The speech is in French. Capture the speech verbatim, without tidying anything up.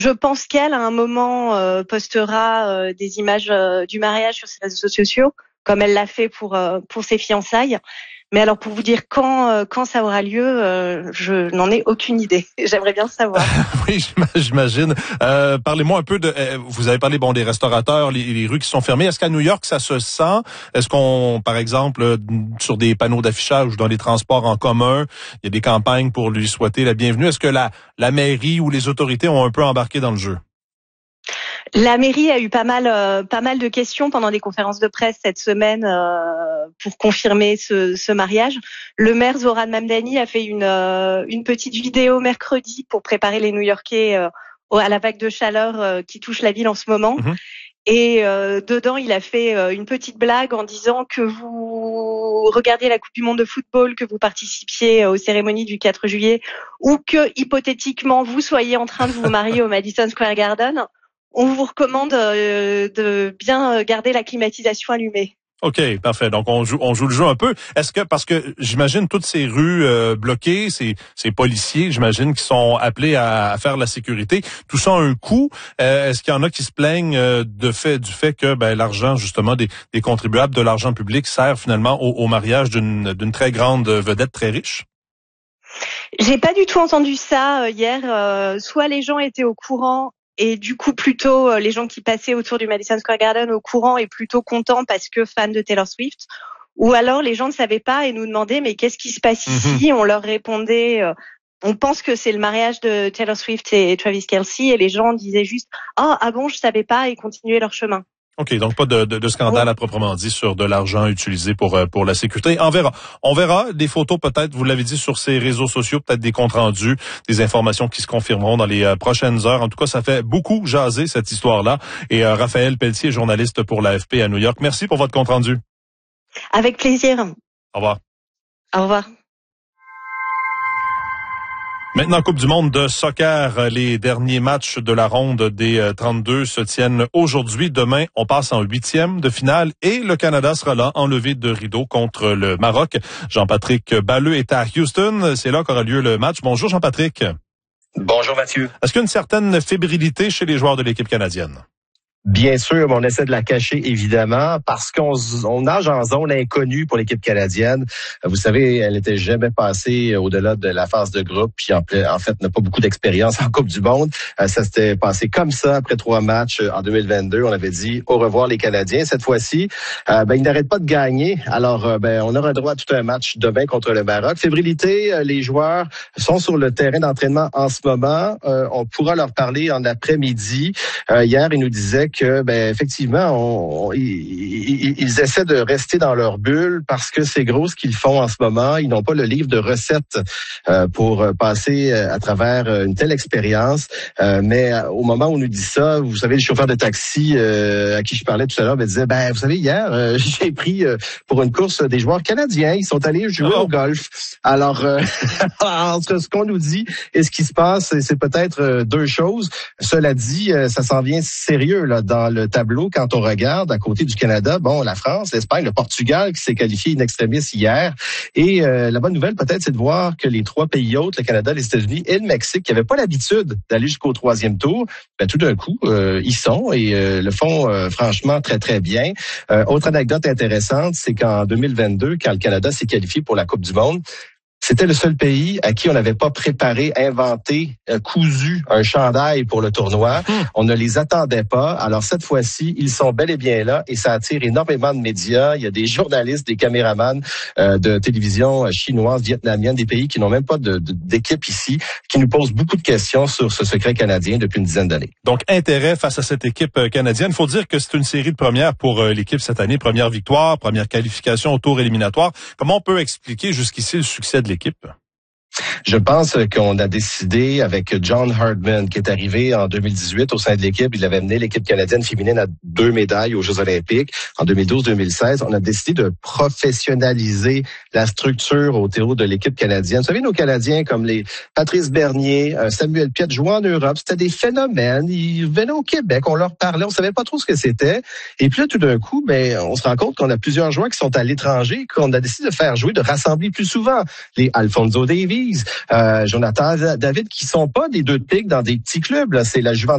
Je pense qu'elle, à un moment, euh, postera euh, des images euh, du mariage sur ses réseaux sociaux, comme elle l'a fait pour euh, pour ses fiançailles. Mais alors, pour vous dire quand euh, quand ça aura lieu, euh, je n'en ai aucune idée. J'aimerais bien le savoir. Oui, j'imagine. Euh, parlez-moi un peu de. Euh, vous avez parlé bon des restaurateurs, les, les rues qui sont fermées. Est-ce qu'à New York ça se sent? Est-ce qu'on, par exemple, sur des panneaux d'affichage ou dans les transports en commun, il y a des campagnes pour lui souhaiter la bienvenue? Est-ce que la la mairie ou les autorités ont un peu embarqué dans le jeu? La mairie a eu pas mal, euh, pas mal de questions pendant des conférences de presse cette semaine euh, pour confirmer ce, ce mariage. Le maire Zoran Mamdani a fait une, euh, une petite vidéo mercredi pour préparer les New-Yorkais euh, à la vague de chaleur euh, qui touche la ville en ce moment. Mm-hmm. Et euh, dedans, il a fait euh, une petite blague en disant que vous regardiez la Coupe du Monde de football, que vous participiez aux cérémonies du quatre juillet, ou que hypothétiquement vous soyez en train de vous marier au Madison Square Garden. On vous recommande euh, de bien garder la climatisation allumée. OK, parfait. Donc, on joue, on joue le jeu un peu. Est-ce que, parce que j'imagine toutes ces rues euh, bloquées, ces, ces policiers, j'imagine, qui sont appelés à, à faire la sécurité, tout ça a un coût. Euh, est-ce qu'il y en a qui se plaignent euh, de fait, du fait que ben, l'argent, justement, des, des contribuables, de l'argent public sert finalement au, au mariage d'une, d'une très grande vedette très riche? J'ai pas du tout entendu ça euh, hier. Euh, soit les gens étaient au courant, et du coup, plutôt, les gens qui passaient autour du Madison Square Garden au courant et plutôt contents parce que fans de Taylor Swift. Ou alors, les gens ne savaient pas et nous demandaient, mais qu'est-ce qui se passe ici? Mm-hmm. On leur répondait, euh, on pense que c'est le mariage de Taylor Swift et Travis Kelce. Et les gens disaient juste, ah, ah bon, je savais pas, et continuaient leur chemin. OK, donc pas de, de, de scandale à proprement dit sur de l'argent utilisé pour pour la sécurité. On verra. On verra des photos peut-être, vous l'avez dit, sur ces réseaux sociaux, peut-être des comptes rendus, des informations qui se confirmeront dans les euh, prochaines heures. En tout cas, ça fait beaucoup jaser cette histoire-là. Et euh, Raphaël Pelletier, journaliste pour l'A F P à New York, merci pour votre compte rendu. Avec plaisir. Au revoir. Au revoir. Maintenant, Coupe du monde de soccer, les derniers matchs de la ronde des trente-deux se tiennent aujourd'hui. Demain, on passe en huitième de finale et le Canada sera là en levée de rideau contre le Maroc. Jean-Patrick Balleux est à Houston. C'est là qu'aura lieu le match. Bonjour Jean-Patrick. Bonjour Mathieu. Est-ce qu'il y a une certaine fébrilité chez les joueurs de l'équipe canadienne? Bien sûr, mais on essaie de la cacher, évidemment, parce qu'on on nage en zone inconnue pour l'équipe canadienne. Vous savez, elle n'était jamais passée au-delà de la phase de groupe, puis en, en fait, n'a pas beaucoup d'expérience en Coupe du monde. Ça s'était passé comme ça après trois matchs en deux mille vingt-deux. On avait dit au revoir les Canadiens. Cette fois-ci, euh, ben, ils n'arrêtent pas de gagner. Alors, ben, on aura droit à tout un match demain contre le Maroc. Fébrilité, les joueurs sont sur le terrain d'entraînement en ce moment. Euh, on pourra leur parler en après-midi. Euh, hier, ils nous disaient que, ben, effectivement, on, on, ils, ils essaient de rester dans leur bulle parce que c'est gros ce qu'ils font en ce moment. Ils n'ont pas le livre de recettes euh, pour passer à travers une telle expérience. Euh, mais au moment où on nous dit ça, vous savez, le chauffeur de taxi euh, à qui je parlais tout à l'heure me disait, ben, vous savez, hier, euh, j'ai pris euh, pour une course des joueurs canadiens. Ils sont allés jouer oh. au golf. Alors, euh, entre ce qu'on nous dit et ce qui se passe, c'est peut-être deux choses. Cela dit, ça s'en vient sérieux là dans le tableau quand on regarde à côté du Canada, bon, la France, l'Espagne, le Portugal qui s'est qualifié in extremis hier. Et euh, la bonne nouvelle peut-être, c'est de voir que les trois pays hôtes, le Canada, les États-Unis et le Mexique, qui n'avaient pas l'habitude d'aller jusqu'au troisième tour, ben, tout d'un coup, euh, ils sont et euh, le font euh, franchement très, très bien. Euh, autre anecdote intéressante, c'est qu'en deux mille vingt-deux, quand le Canada s'est qualifié pour la Coupe du monde, c'était le seul pays à qui on n'avait pas préparé, inventé, cousu un chandail pour le tournoi. Mmh. On ne les attendait pas. Alors cette fois-ci, ils sont bel et bien là et ça attire énormément de médias. Il y a des journalistes, des caméramans euh, de télévision chinoise, vietnamienne, des pays qui n'ont même pas de, de, d'équipe ici, qui nous posent beaucoup de questions sur ce secret canadien depuis une dizaine d'années. Donc intérêt face à cette équipe canadienne. Il faut dire que c'est une série de premières pour l'équipe cette année. Première victoire, première qualification au tour éliminatoire. Comment on peut expliquer jusqu'ici le succès de l'équipe? Je pense qu'on a décidé avec John Herdman, qui est arrivé en deux mille dix-huit au sein de l'équipe. Il avait mené l'équipe canadienne féminine à deux médailles aux Jeux olympiques en deux mille douze deux mille seize. On a décidé de professionnaliser la structure autour de l'équipe canadienne. Vous savez, nos Canadiens comme les Patrice Bernier, Samuel Piette jouaient en Europe. C'était des phénomènes. Ils venaient au Québec, on leur parlait, on savait pas trop ce que c'était. Et puis là, tout d'un coup, ben, on se rend compte qu'on a plusieurs joueurs qui sont à l'étranger, qu'on a décidé de faire jouer, de rassembler plus souvent. Les Alphonso Davies, Euh, Jonathan David, qui sont pas des deux de pique dans des petits clubs. Là. C'est la Juventus